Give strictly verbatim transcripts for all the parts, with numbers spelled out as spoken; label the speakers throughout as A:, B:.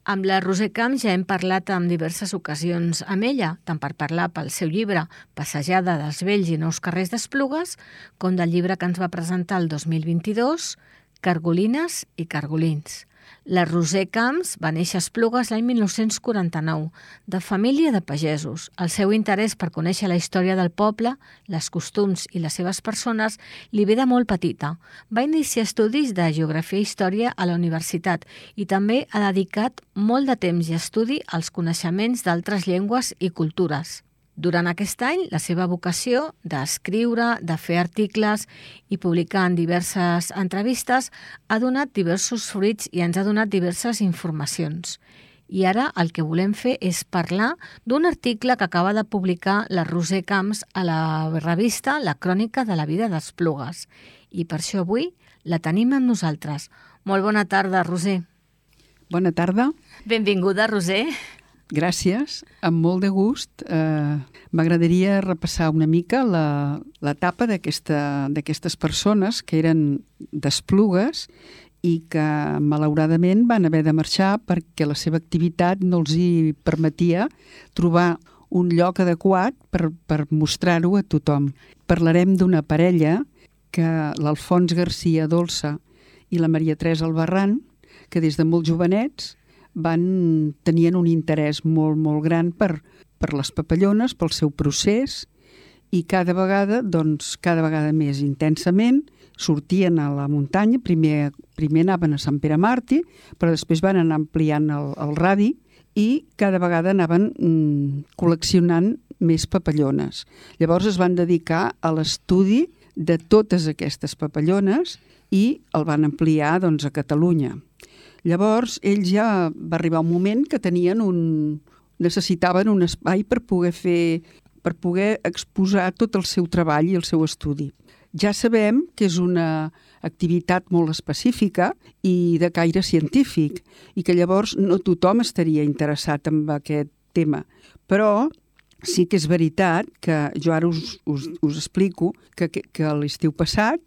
A: Amb la Roser Camps ja hem parlat en diverses ocasions amb ella, tant per parlar pel seu llibre Passejada dels vells i nous carrers d'Esplugues, com del llibre que ens va presentar el dos mil vint-i-dos, Cargolines i Cargolins. La Roser Camps va néixer a Esplugues l'any mil nou-cents quaranta-nou, de família de pagesos. El seu interès per conèixer la història del poble, les costums i les seves persones li ve de molt petita. Va iniciar estudis de geografia i història a la universitat i també ha dedicat molt de temps i estudi als coneixements d'altres llengües i cultures. Durant aquest any, la seva vocació d'escriure, de fer articles i publicar en diverses entrevistes ha donat diversos fruits i ens ha donat diverses informacions. I ara el que volem fer és parlar d'un article que acaba de publicar la Roser Camps a la revista La Crònica de la Vida d'Esplugues. I per això avui la tenim amb nosaltres. Molt bona tarda, Roser.
B: Bona tarda.
A: Benvinguda, Roser.
B: Gràcies, amb molt de gust. Eh, M'agradaria repassar una mica la, l'etapa d'aquesta, d'aquestes persones que eren d'Esplugues i que malauradament van haver de marxar perquè la seva activitat no els hi permetia trobar un lloc adequat per, per mostrar-ho a tothom. Parlarem d'una parella, que l'Alfons Garcia Dolça i la Maria Teresa Albarrán, que des de molt jovenets van tenien un interès molt, molt gran per, per les papallones, pel seu procés, i cada vegada, doncs, cada vegada més intensament, sortien a la muntanya, primer, primer anaven a Sant Pere Màrtir, però després van anar ampliant el, el radi i cada vegada anaven mm, col·leccionant més papallones. Llavors es van dedicar a l'estudi de totes aquestes papallones i el van ampliar, doncs, a Catalunya. Llavors, ells ja va arribar un moment que tenien un... necessitaven un espai per poder fer, per poder exposar tot el seu treball i el seu estudi. Ja sabem que és una activitat molt específica i de caire científic i que llavors no tothom estaria interessat en aquest tema. Però sí que és veritat que jo ara us, us, us explico que, que, que l'estiu passat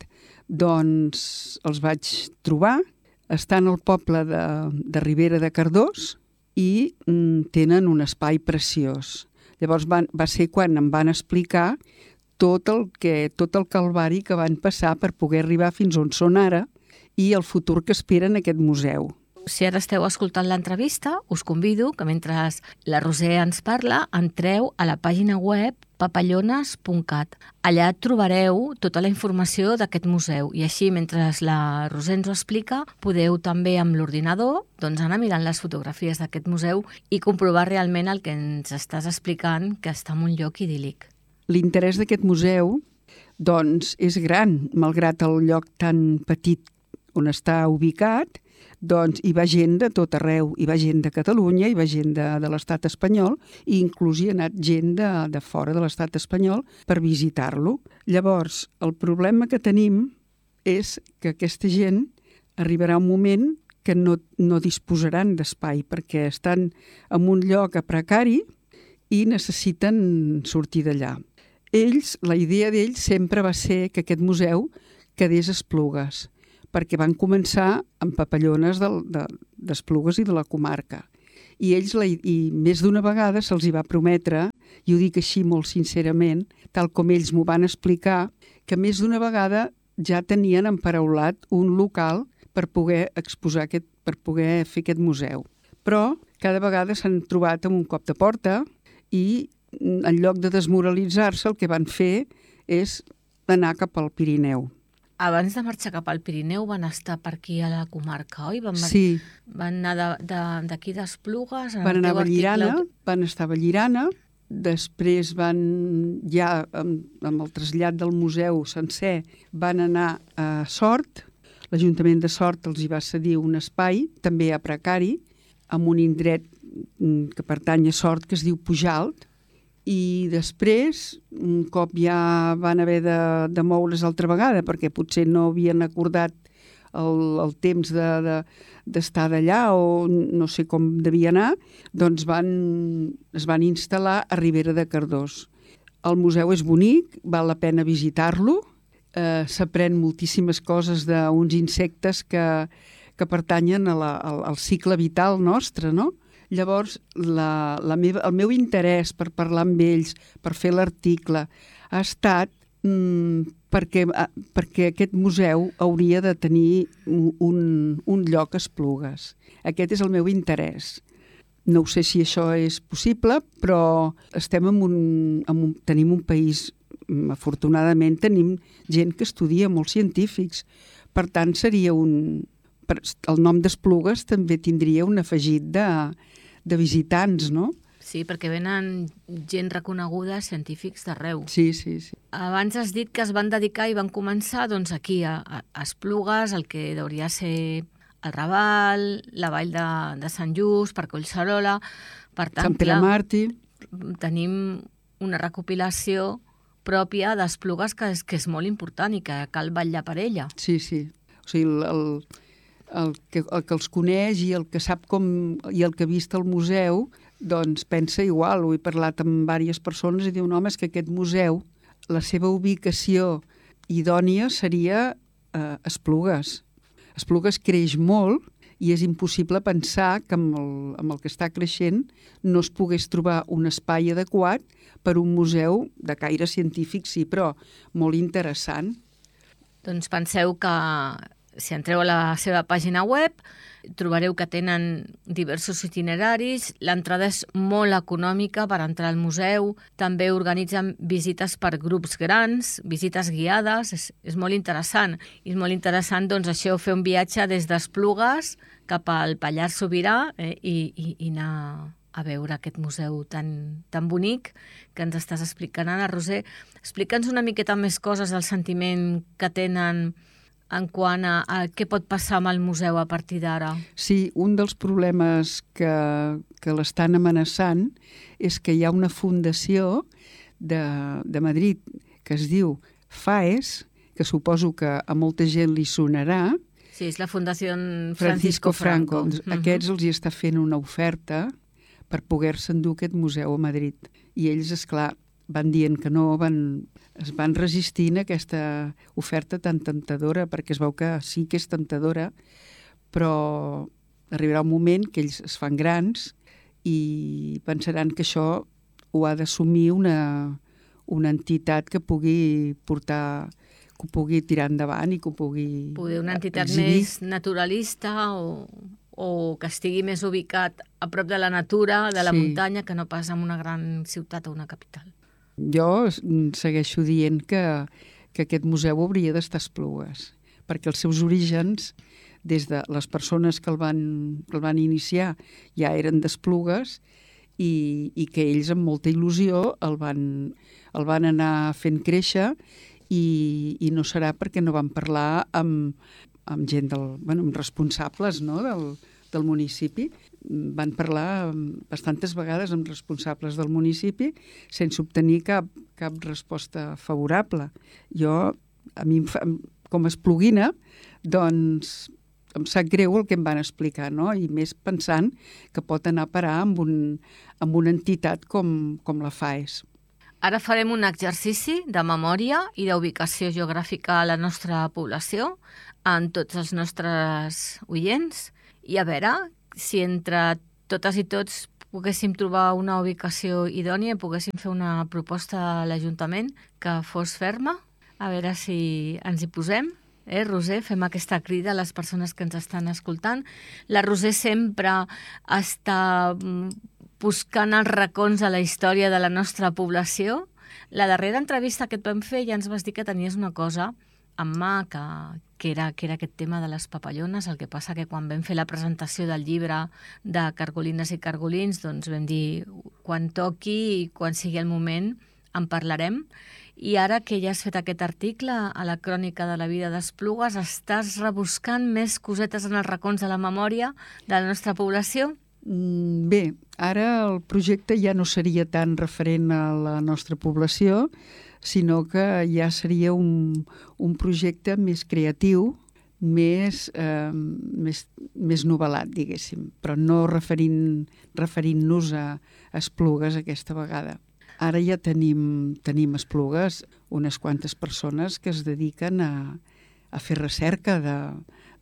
B: doncs els vaig trobar. Estan al poble de, de Ribera de Cardós i mm, tenen un espai preciós. Llavors van, va ser quan em van explicar tot el, que, tot el calvari que van passar per poder arribar fins on són ara i el futur que esperen aquest museu.
A: Si ara esteu escoltant l'entrevista, us convido que mentre la Roser ens parla, entreu a la pàgina web papallones punt cat. Allà trobareu tota la informació d'aquest museu i així, mentre la Roser ens ho explica, podeu també amb l'ordinador doncs, anar mirant les fotografies d'aquest museu i comprovar realment el que ens estàs explicant, que està en un lloc idíl·lic.
B: L'interès d'aquest museu doncs, és gran, malgrat el lloc tan petit on està ubicat. Doncs hi va gent de tot arreu, hi va gent de Catalunya, hi va gent de, de l'estat espanyol i inclús hi ha anat gent de, de fora de l'estat espanyol per visitar-lo. Llavors, el problema que tenim és que aquesta gent arribarà un moment que no, no disposaran d'espai perquè estan en un lloc a precari i necessiten sortir d'allà. Ells, la idea d'ells sempre va ser que aquest museu quedés a Esplugues, perquè van començar amb papallones d'Esplugues i de la comarca. I ells, la, i més d'una vegada se'ls hi va prometre, i ho dic així molt sincerament, tal com ells m'ho van explicar, que més d'una vegada ja tenien emparaulat un local per poder exposar aquest, per poder fer aquest museu. Però cada vegada s'han trobat amb un cop de porta i en lloc de desmoralitzar-se el que van fer és anar cap al Pirineu.
A: Abans de marxar cap al Pirineu van estar per aquí a la comarca, oi? Van,
B: sí.
A: Van anar d'aquí de, d'Esplugues...
B: Van anar a Vallirana, article... van estar a Vallirana, després van, ja amb, amb el trasllat del museu sencer, van anar a Sort. L'Ajuntament de Sort els hi va cedir un espai, també a precari, amb un indret que pertany a Sort, que es diu Pujalt, i després, un cop ja van haver de, de moure's altra vegada, perquè potser no havien acordat el, el temps de, de, d'estar d'allà o no sé com devia anar, doncs van, es van instal·lar a Ribera de Cardós. El museu és bonic, val la pena visitar-lo, eh, s'aprèn moltíssimes coses d'uns insectes que, que pertanyen a la, al, al cicle vital nostre, no? Llavors, la, la meva, el meu interès per parlar amb ells, per fer l'article, ha estat mm, perquè, perquè aquest museu hauria de tenir un, un lloc a Esplugues. Aquest és el meu interès. No sé si això és possible, però estem en un, en un, tenim un país, afortunadament tenim gent que estudia, molts científics. Per tant, seria un... El nom d'Esplugues també tindria un afegit de, de visitants, no?
A: Sí, perquè venen gent reconeguda, científics d'arreu.
B: Sí, sí, sí.
A: Abans has dit que es van dedicar i van començar doncs, aquí, a, a Esplugues, el que hauria ser el Raval, la vall de, de Sant Just, per Collserola. Per tant,
B: Sant Pere Màrtir.
A: Tenim una recopilació pròpia d'Esplugues que és, que és molt important i que cal vetllar per ella.
B: Sí, sí. O sigui, el, el, el, que, el que els coneix i el que sap com i el que ha vist al museu, doncs pensa igual. Ho he parlat amb diverses persones i diuen, home, és que aquest museu, la seva ubicació idònia seria eh, Esplugues. Esplugues creix molt i és impossible pensar que amb el, amb el que està creixent no es pogués trobar un espai adequat per un museu de caire científic, sí, però molt interessant.
A: Doncs penseu que si entreu a la seva pàgina web trobareu que tenen diversos itineraris, l'entrada és molt econòmica per entrar al museu, també organitzen visites per grups grans, visites guiades, és, és molt interessant. I és molt interessant doncs, això, fer un viatge des d'Esplugues cap al Pallars Sobirà eh, i, i, i anar a veure aquest museu tan, tan bonic que ens estàs explicant, Anna. Roser, explica'ns una miqueta més coses del sentiment que tenen en quant a, a què pot passar amb el museu a partir d'ara.
B: Sí, un dels problemes que, que l'estan amenaçant és que hi ha una fundació de, de Madrid que es diu FAES, que suposo que a molta gent li sonarà.
A: Sí, és la Fundació Francisco,
B: Francisco Franco.
A: Franco.
B: Uh-huh. Aquests els hi està fent una oferta per poder-se endur aquest museu a Madrid. I ells, esclar, van dient que no, van, es van resistint a aquesta oferta tan tentadora, perquè es veu que sí que és tentadora, però arribarà un moment que ells es fan grans i pensaran que això ho ha d'assumir una, una entitat que pugui portar, que ho pugui tirar endavant i que ho pugui
A: Poder una entitat
B: exhibir.
A: més naturalista o, o que estigui més ubicat a prop de la natura, de la
B: Sí.
A: muntanya, que no pas en una gran ciutat o una capital.
B: Jo segueixo dient que, que aquest museu hauria d'estar a Esplugues, perquè els seus orígens, des de les persones que el van, que el van iniciar, ja eren d'Esplugues i, i que ells amb molta il·lusió el van, el van anar fent créixer i, i no serà perquè no van parlar amb, amb gent, del, bueno, amb responsables, no?, del, del municipi. Van parlar bastantes vegades amb responsables del municipi sense obtenir cap, cap resposta favorable. Jo, a mi, com a espluguina, doncs em sap greu el que em van explicar, no? I més pensant que pot anar a parar amb, un, amb una entitat com, com la FAES.
A: Ara farem un exercici de memòria i d'ubicació geogràfica a la nostra població, amb tots els nostres oients, i a veure si entre totes i tots poguéssim trobar una ubicació idònia i poguéssim fer una proposta a l'Ajuntament que fos ferma. A veure si ens hi posem. Eh, Roser, fem aquesta crida a les persones que ens estan escoltant. La Roser sempre està buscant els racons a la història de la nostra població. La darrera entrevista que et vam fer ja ens vas dir que tenies una cosa en mà, que, que, era, que era aquest tema de les papallones. El que passa que quan vam fer la presentació del llibre de Cargolines i Cargolins, doncs vam dir quan toqui i quan sigui el moment en parlarem. I ara que ja has fet aquest article a la crònica de la vida d'Esplugues, estàs rebuscant més cosetes en els racons de la memòria de la nostra població?
B: Bé, ara el projecte ja no seria tan referent a la nostra població, sinó que ja seria un, un projecte més creatiu, més, eh, més, més novel·lat, diguéssim, però no referint, referint-nos a Esplugues aquesta vegada. Ara ja tenim, tenim a Esplugues unes quantes persones que es dediquen a, a fer recerca de,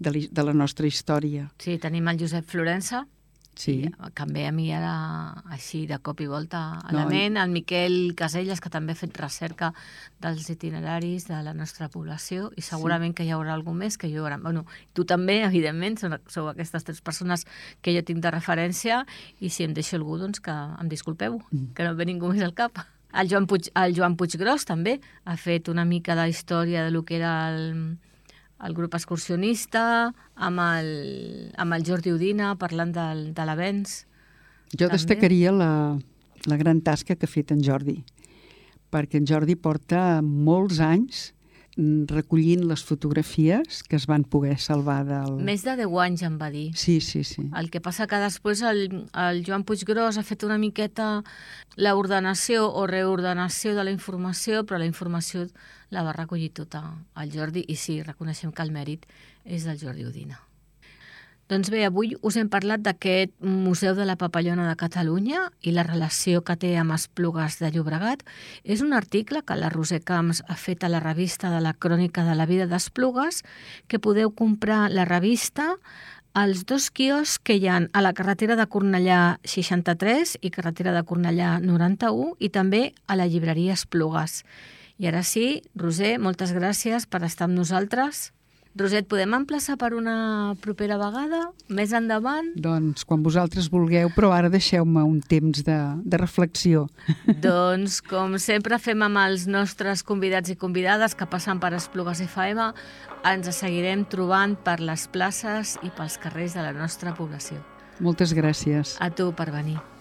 B: de, la, de la nostra història.
A: Sí, tenim el Josep Florença,
B: Sí.
A: que també a mi ara així de cop i volta a la
B: No,
A: ment, el Miquel Caselles, que també ha fet recerca dels itineraris de la nostra població, i segurament sí. que hi haurà algú més que jo... Bueno, tu també, evidentment, sou, sou aquestes tres persones que jo tinc de referència, i si em deixo algú, doncs que em disculpeu, mm. que no ve ningú més al cap. El Joan, Puig, el Joan Puiggròs també ha fet una mica de història de lo que era el... el grup excursionista, amb el, amb el Jordi Udina, parlant del, de l'avenç.
B: Jo també destacaria la, la gran tasca que ha fet en Jordi, perquè en Jordi porta molts anys recollint les fotografies que es van poder salvar del...
A: Més de deu anys, em va dir.
B: Sí, sí, sí.
A: El que passa que després el, el Joan Puiggròs ha fet una miqueta l'ordenació o reordenació de la informació, però la informació la va recollir tota el Jordi, i sí, reconeixem que el mèrit és del Jordi Udina. Doncs bé, avui us hem parlat d'aquest Museu de la Papallona de Catalunya i la relació que té amb Esplugues de Llobregat. És un article que la Roser Camps ha fet a la revista de la Crònica de la Vida d'Esplugues, que podeu comprar la revista als dos quioscs que hi ha a la carretera de Cornellà seixanta-tres i carretera de Cornellà noranta-u, i també a la llibreria Esplugues. I ara sí, Roser, moltes gràcies per estar amb nosaltres. Roser, et podem emplaçar per una propera vegada, més endavant?
B: Doncs quan vosaltres vulgueu, però ara deixeu-me un temps de, de reflexió.
A: Doncs, com sempre fem amb els nostres convidats i convidades que passen per Esplugues F M, ens seguirem trobant per les places i pels carrers de la nostra població.
B: Moltes gràcies.
A: A tu per venir.